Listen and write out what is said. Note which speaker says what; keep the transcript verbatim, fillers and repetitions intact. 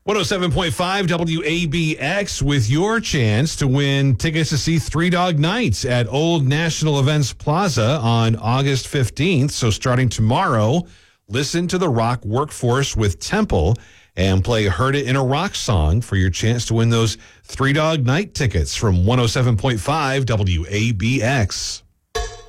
Speaker 1: one oh seven point five W A B X with your chance to win tickets to see Three Dog Nights at Old National Events Plaza on August fifteenth. So starting tomorrow, listen to the rock workforce with Temple and play Heard It in a Rock Song for your chance to win those Three Dog Night tickets from one oh seven point five W A B X.